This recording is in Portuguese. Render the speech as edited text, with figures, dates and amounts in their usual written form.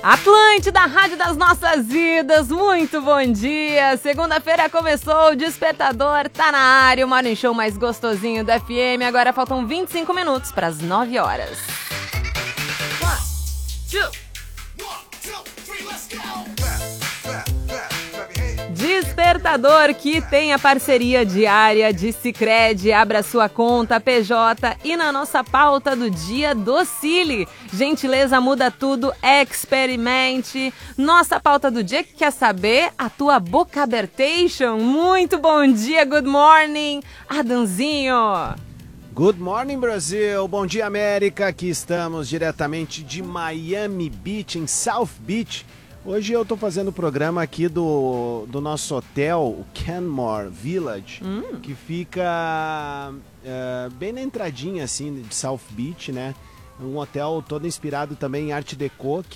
Atlântida, Rádio das Nossas Vidas, muito bom dia. Segunda-feira começou, o Despertador tá na área, o morning show mais gostosinho do FM. Agora faltam 25 minutos para as 9 horas. Despertador que tem a parceria diária de Sicredi. Abra sua conta PJ e na nossa pauta do dia docile. Gentileza muda tudo, experimente. Nossa pauta do dia que quer saber a tua boca abertation. Muito bom dia, good morning, Adãozinho. Good morning, Brasil. Bom dia, América. Aqui estamos diretamente de Miami Beach, em South Beach. Hoje eu tô fazendo o programa aqui do nosso hotel, o Kenmore Village, que fica bem na entradinha, assim, de South Beach, né? Um hotel todo inspirado também em Art Deco,